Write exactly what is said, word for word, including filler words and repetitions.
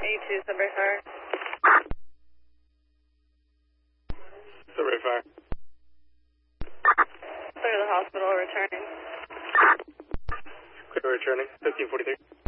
eighty-two, Sunbury Fire. Sunbury Fire. Clear the hospital, returning. Clear returning, fifteen forty-three.